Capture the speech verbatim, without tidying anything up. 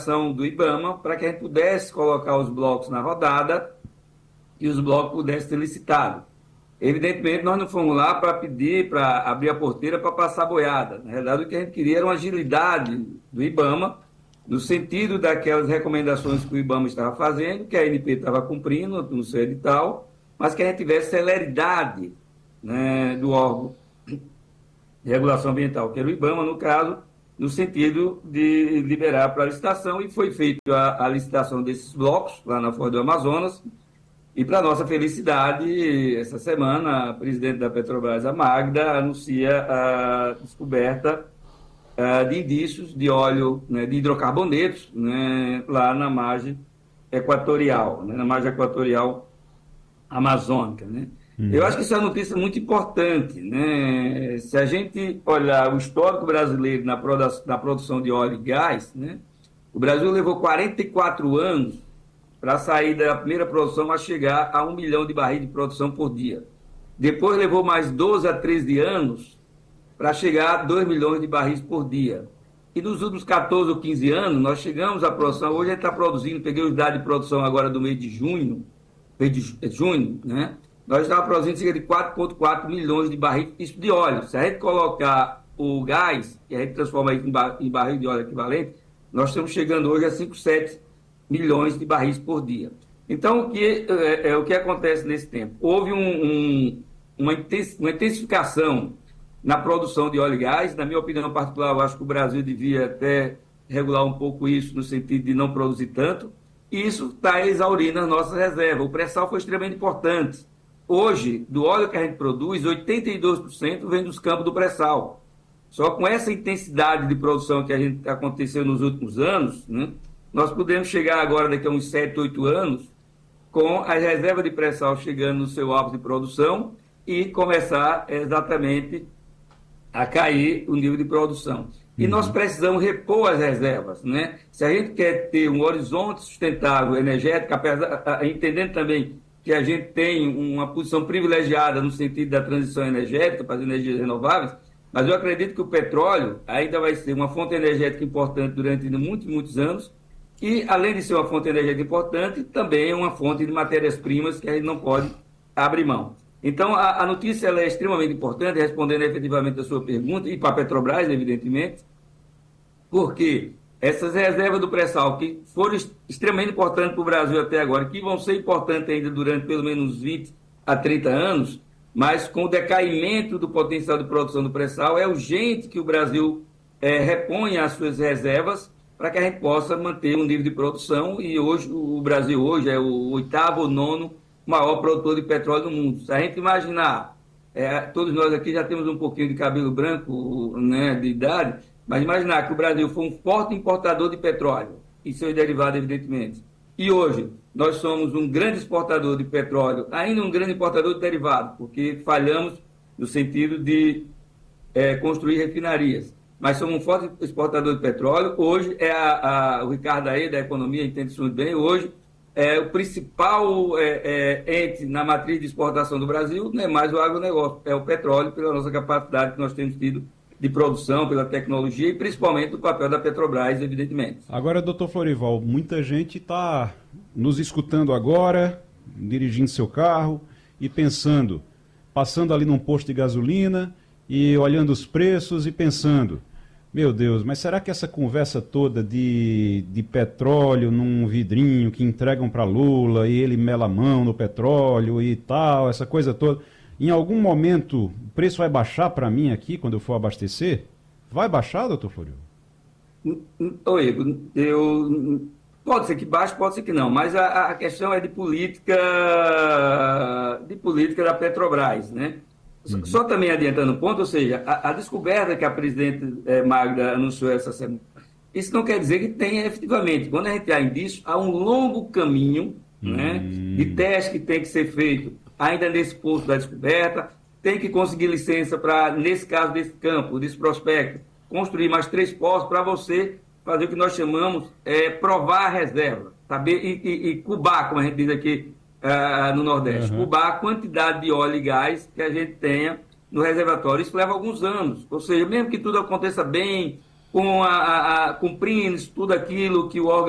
recomendação do IBAMA para que a gente pudesse colocar os blocos na rodada e os blocos pudessem ser licitados. Evidentemente, nós não fomos lá para pedir, para abrir a porteira para passar boiada. Na realidade, o que a gente queria era uma agilidade do IBAMA, no sentido daquelas recomendações que o IBAMA estava fazendo, que a A N P estava cumprindo no seu edital, mas que a gente tivesse celeridade, né, do órgão de regulação ambiental, que era o IBAMA, no caso, no sentido de liberar para a licitação, e foi feita a, a licitação desses blocos, lá na Foz do Amazonas, e para nossa felicidade, essa semana, a presidente da Petrobras, a Magda, anuncia a descoberta uh, de indícios de óleo, né, de hidrocarbonetos, né, lá na margem equatorial, né, na margem equatorial amazônica, né? Uhum. Eu acho que isso é uma notícia muito importante, né? Se a gente olhar o histórico brasileiro na, produ na produção de óleo e gás, né, o Brasil levou quarenta e quatro anos para sair da primeira produção a chegar a um milhão de barris de produção por dia. Depois levou mais doze a treze anos para chegar a dois milhões de barris por dia. E nos últimos quatorze ou quinze anos, nós chegamos à produção, hoje a gente está produzindo, peguei os dados de produção agora do mês de junho, mês de junho, né? Nós estávamos produzindo cerca de quatro vírgula quatro milhões de barris, isso de óleo. Se a gente colocar o gás, e a gente transforma isso em, bar, em barril de óleo equivalente, nós estamos chegando hoje a cinco vírgula sete milhões de barris por dia. Então, o que, é, é, o que acontece nesse tempo? Houve um, um, uma, uma intensificação na produção de óleo e gás. Na minha opinião particular, eu acho que o Brasil devia até regular um pouco isso, no sentido de não produzir tanto, e isso está exaurindo as nossas reservas. O pré-sal foi extremamente importante. Hoje, do óleo que a gente produz, oitenta e dois por cento vem dos campos do pré-sal. Só com essa intensidade de produção que a gente aconteceu nos últimos anos, né, nós podemos chegar agora, daqui a uns sete, oito anos, com as reservas de pré-sal chegando no seu alvo de produção e começar exatamente a cair o nível de produção. E uhum. nós precisamos repor as reservas, né? Se a gente quer ter um horizonte sustentável, energético, apesar, entendendo também que a gente tem uma posição privilegiada no sentido da transição energética para as energias renováveis, mas eu acredito que o petróleo ainda vai ser uma fonte energética importante durante muitos, muitos anos, e, além de ser uma fonte energética importante, também é uma fonte de matérias-primas que a gente não pode abrir mão. Então, a, a notícia ela é extremamente importante, respondendo efetivamente a sua pergunta, e para a Petrobras, evidentemente, porque essas reservas do pré-sal, que foram extremamente importantes para o Brasil até agora, que vão ser importantes ainda durante pelo menos vinte a trinta anos, mas com o decaimento do potencial de produção do pré-sal, é urgente que o Brasil é, reponha as suas reservas para que a gente possa manter um nível de produção, e hoje o Brasil hoje é o oitavo ou nono maior produtor de petróleo do mundo. Se a gente imaginar, é, todos nós aqui já temos um pouquinho de cabelo branco, né, de idade, mas imaginar que o Brasil foi um forte importador de petróleo e seus derivados, evidentemente, e hoje nós somos um grande exportador de petróleo, ainda um grande importador de derivados, porque falhamos no sentido de é, construir refinarias, mas somos um forte exportador de petróleo. Hoje é a, a, o Ricardo aí da economia entende isso muito bem. Hoje é o principal é, é, ente na matriz de exportação do Brasil, não é mais o agronegócio, é o petróleo, pela nossa capacidade que nós temos tido de produção, pela tecnologia e principalmente o papel da Petrobras, evidentemente. Agora, doutor Florival, muita gente está nos escutando agora, dirigindo seu carro e pensando, passando ali num posto de gasolina e olhando os preços e pensando, meu Deus, mas será que essa conversa toda de, de petróleo num vidrinho que entregam para Lula e ele mela a mão no petróleo e tal, essa coisa toda, em algum momento o preço vai baixar para mim aqui quando eu for abastecer? Vai baixar, doutor Florival? Oi, eu... Pode ser que baixe, pode ser que não, mas a, a questão é de política, de política da Petrobras, né? Uhum. Só também adiantando um ponto, ou seja, a, a descoberta que a presidente eh, Magda anunciou essa semana, isso não quer dizer que tenha efetivamente. Quando a gente há indício, há um longo caminho, uhum, né, de teste que tem que ser feito ainda nesse posto da descoberta, tem que conseguir licença para, nesse caso desse campo, desse prospecto, construir mais três postos para você fazer o que nós chamamos é, provar a reserva, saber, e, e, e cubar, como a gente diz aqui, Uh, no Nordeste, uhum, cubar a quantidade de óleo e gás que a gente tenha no reservatório. Isso leva alguns anos, ou seja, mesmo que tudo aconteça bem, com a, a, a cumprindo tudo aquilo que o órgão